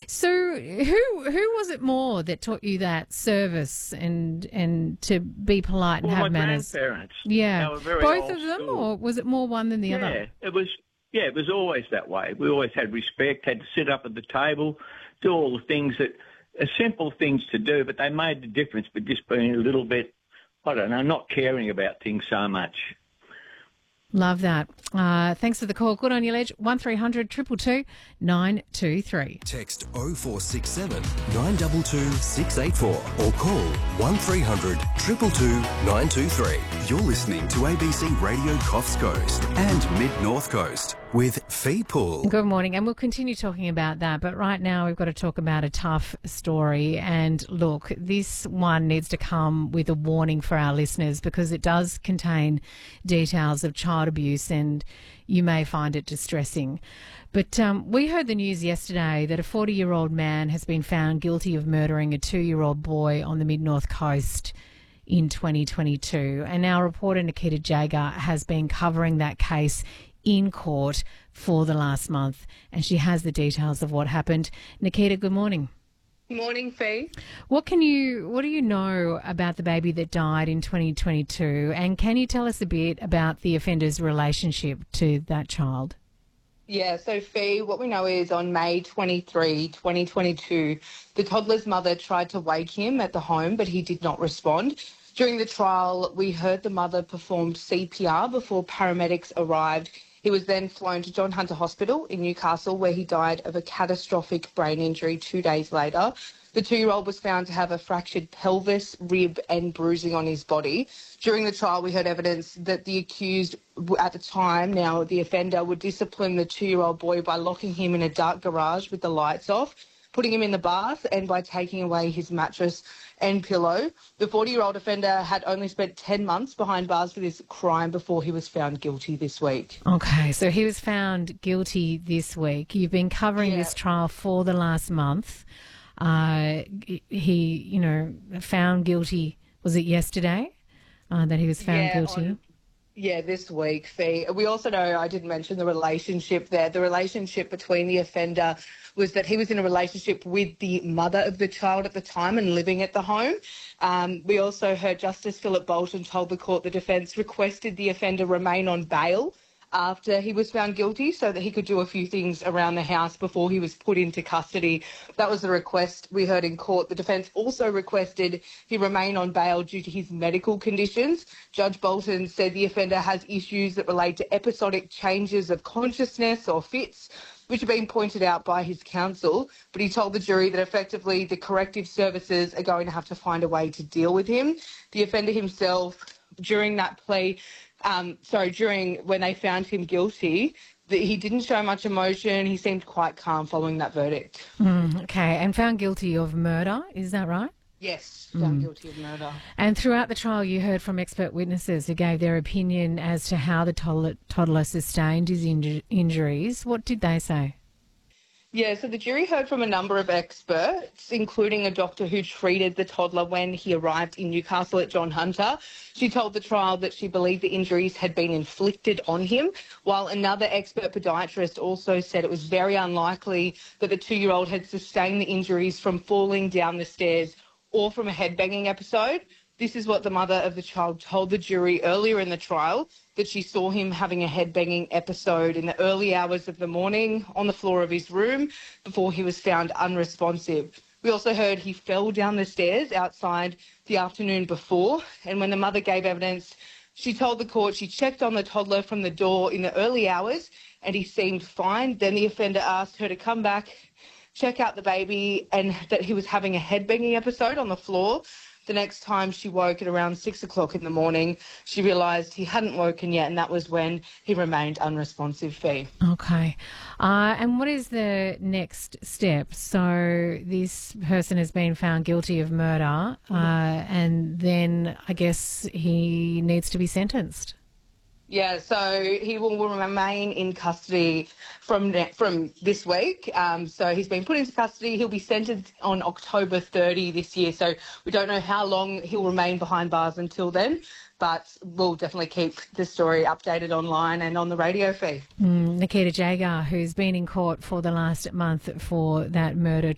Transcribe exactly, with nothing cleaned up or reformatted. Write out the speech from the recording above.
So who who was it more that taught you that service and and to be polite and Well, have my manners? grandparents. Yeah. They were very Both old of them, school. or was it more one than the Yeah, other? it was. Yeah, it was always that way. We always had respect. Had to sit up at the table, do all the things that are simple things to do, but they made the difference. But just being a little bit, I don't know, not caring about things so much. Love that. Uh, thanks for the call. Good on you, Ledge. one three hundred two two two nine two three. Text oh four six seven, nine two two, six eight four or call one three hundred two two two, nine two three. You're listening to A B C Radio Coffs Coast and Mid North Coast with Fee Pool. Good morning, and we'll continue talking about that, but right now we've got to talk about a tough story. And look, this one needs to come with a warning for our listeners because it does contain details of child abuse and you may find it distressing. But um, we heard the news yesterday that a forty-year-old man has been found guilty of murdering a two-year-old boy on the Mid-North Coast in twenty twenty-two. And our reporter Nikita Jager has been covering that case in court for the last month, and she has the details of what happened. Nikita, good morning. Morning, Fee. What can you, what do you know about the baby that died in twenty twenty-two, and can you tell us a bit about the offender's relationship to that child? Yeah, so Fee, what we know is on May twenty-third, twenty twenty-two, the toddler's mother tried to wake him at the home, but he did not respond. During the trial, we heard the mother performed C P R before paramedics arrived. He was then flown to John Hunter Hospital in Newcastle, where he died of a catastrophic brain injury two days later. The two-year-old was found to have a fractured pelvis, rib and bruising on his body. During the trial, we heard evidence that the accused at the time, now the offender, would discipline the two-year-old boy by locking him in a dark garage with the lights off, putting him in the bath and by taking away his mattress and pillow. The forty-year-old offender had only spent ten months behind bars for this crime before he was found guilty this week. Okay, so he was found guilty this week. You've been covering Yeah. this trial for the last month. Uh, he, you know, found guilty, was it yesterday uh, that he was found Yeah, guilty? on- Yeah, this week, Fee. We also know, I didn't mention the relationship there. The relationship between the offender was that he was in a relationship with the mother of the child at the time and living at the home. Um, we also heard Justice Philip Bolton told the court the defence requested the offender remain on bail after he was found guilty so that he could do a few things around the house before he was put into custody. That was the request we heard in court. The defence also requested he remain on bail due to his medical conditions. Judge Bolton said the offender has issues that relate to episodic changes of consciousness or fits, which have been pointed out by his counsel, but he told the jury that effectively the corrective services are going to have to find a way to deal with him. The offender himself, during that plea, um, sorry, during when they found him guilty, that he didn't show much emotion. He seemed quite calm following that verdict. Mm, okay, and found guilty of murder, is that right? Yes, found guilty of murder. And throughout the trial, you heard from expert witnesses who gave their opinion as to how the toddler, toddler sustained his inju- injuries. What did they say? Yeah, so the jury heard from a number of experts, including a doctor who treated the toddler when he arrived in Newcastle at John Hunter. She told the trial that she believed the injuries had been inflicted on him, while another expert podiatrist also said it was very unlikely that the two-year-old had sustained the injuries from falling down the stairs or from a headbanging episode. This is what the mother of the child told the jury earlier in the trial, that she saw him having a headbanging episode in the early hours of the morning on the floor of his room before he was found unresponsive. We also heard he fell down the stairs outside the afternoon before, and when the mother gave evidence, she told the court she checked on the toddler from the door in the early hours and he seemed fine. Then the offender asked her to come back, check out the baby, and that he was having a headbanging episode on the floor. The next time she woke at around six o'clock in the morning, she realised he hadn't woken yet, and that was when he remained unresponsive. Fee. Okay. Uh, and what is the next step? So this person has been found guilty of murder, uh, and then I guess he needs to be sentenced. Yeah, so he will, will remain in custody from ne- from this week. Um, so he's been put into custody. He'll be sentenced on October thirtieth this year. So we don't know how long he'll remain behind bars until then, but we'll definitely keep the story updated online and on the radio feed. Mm, Nikita Jager, who's been in court for the last month for that murder